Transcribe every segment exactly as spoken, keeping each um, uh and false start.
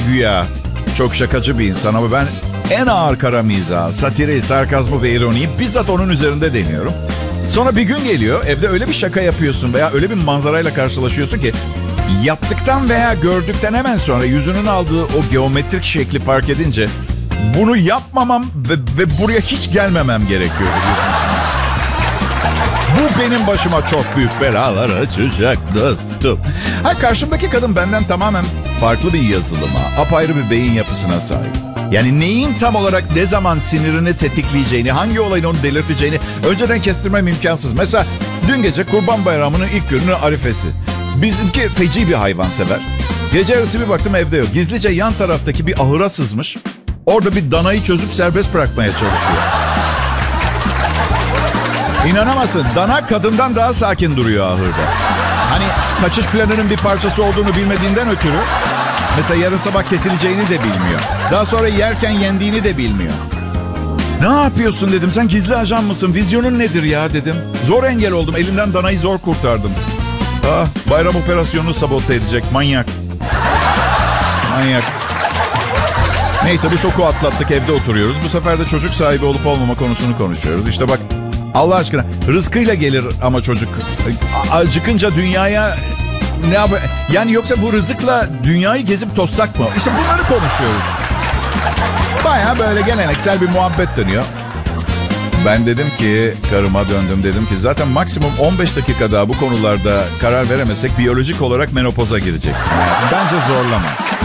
güya çok şakacı bir insan ama ben en ağır kara mizahı, satiri, sarkazmı ve ironiyi bizzat onun üzerinde deniyorum. Sonra bir gün geliyor, evde öyle bir şaka yapıyorsun veya öyle bir manzarayla karşılaşıyorsun ki yaptıktan veya gördükten hemen sonra yüzünün aldığı o geometrik şekli fark edince bunu yapmamam ve, ve buraya hiç gelmemem gerekiyor biliyorsun. Bu benim başıma çok büyük belalar açacak dostum. Ha, karşımdaki kadın benden tamamen farklı bir yazılıma, apayrı bir beyin yapısına sahip. Yani neyin tam olarak ne zaman sinirini tetikleyeceğini, hangi olayın onu delirteceğini önceden kestirmem imkansız. Mesela dün gece Kurban Bayramı'nın ilk gününün arifesi. Bizimki feci bir hayvansever. Gece yarısı bir baktım evde yok. Gizlice yan taraftaki bir ahıra sızmış. Orada bir danayı çözüp serbest bırakmaya çalışıyor. İnanamazsın, dana kadından daha sakin duruyor ahırda. Hani kaçış planının bir parçası olduğunu bilmediğinden ötürü mesela yarın sabah kesileceğini de bilmiyor. Daha sonra yerken yendiğini de bilmiyor. Ne yapıyorsun dedim, sen gizli ajan mısın? Vizyonun nedir ya dedim. Zor engel oldum, elinden danayı zor kurtardım. Ah, bayram operasyonunu sabote edecek manyak. Manyak. Neyse bu şoku atlattık, evde oturuyoruz. Bu sefer de çocuk sahibi olup olmama konusunu konuşuyoruz. İşte bak Allah aşkına rızkıyla gelir ama çocuk. Acıkınca dünyaya ne yap? Yani yoksa bu rızıkla dünyayı gezip tozsak mı? İşte bunları konuşuyoruz. Baya böyle geleneksel bir muhabbet dönüyor. Ben dedim ki karıma döndüm dedim ki zaten maksimum on beş dakika daha bu konularda karar veremezsek biyolojik olarak menopoza gireceksin. Bence zorlama.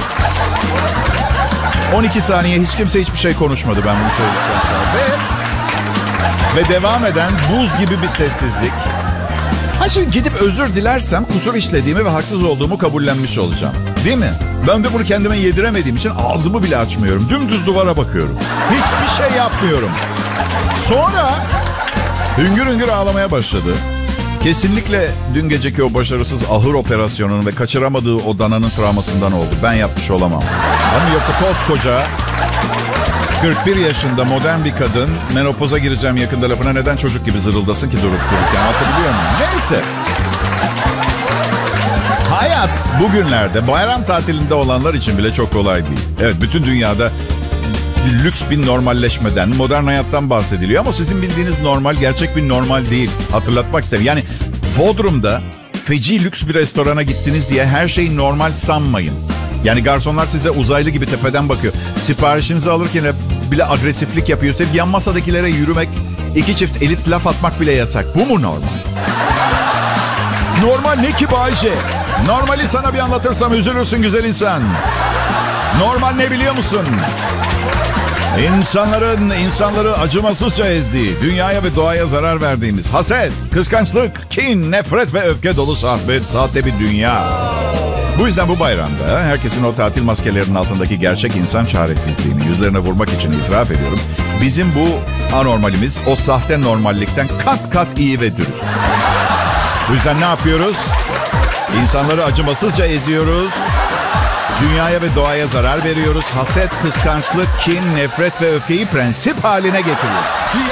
on iki saniye hiç kimse hiçbir şey konuşmadı ben bunu söyledikten sonra. Ve, ve devam eden buz gibi bir sessizlik. Ha şimdi gidip özür dilersem kusur işlediğimi ve haksız olduğumu kabullenmiş olacağım. Değil mi? Ben de bunu kendime yediremediğim için ağzımı bile açmıyorum. Dümdüz duvara bakıyorum. Hiçbir şey yapmıyorum. Sonra hüngür hüngür ağlamaya başladı. Kesinlikle dün geceki o başarısız ahır operasyonunun ve kaçıramadığı o dananın travmasından oldu. Ben yapmış olamam. Ama yoksa koskoca kırk bir yaşında modern bir kadın menopoza gireceğim yakında lafına neden çocuk gibi zırıldasın ki durup dururken, anlatabiliyor muyum? Neyse. Hayat bugünlerde bayram tatilinde olanlar için bile çok kolay değil. Evet, bütün dünyada lüks bir normalleşmeden, modern hayattan bahsediliyor. Ama sizin bildiğiniz normal gerçek bir normal değil. Hatırlatmak isterim. Yani Bodrum'da feci lüks bir restorana gittiniz diye her şeyi normal sanmayın. Yani garsonlar size uzaylı gibi tepeden bakıyor. Siparişinizi alırken bile agresiflik yapıyor. Üstelik yan masadakilere yürümek, iki çift elit laf atmak bile yasak. Bu mu normal? Normal ne ki Bayce? Normali sana bir anlatırsam üzülürsün güzel insan. Normal ne biliyor musun? İnsanların, insanları acımasızca ezdiği, dünyaya ve doğaya zarar verdiğimiz haset, kıskançlık, kin, nefret ve öfke dolu sahte, sahte bir dünya. Bu yüzden bu bayramda herkesin o tatil maskelerinin altındaki gerçek insan çaresizliğini yüzlerine vurmak için itiraf ediyorum. Bizim bu anormalimiz o sahte normallikten kat kat iyi ve dürüst. Bu yüzden ne yapıyoruz? İnsanları acımasızca eziyoruz. Dünyaya ve doğaya zarar veriyoruz. Haset, kıskançlık, kin, nefret ve öfkeyi prensip haline getiriyoruz.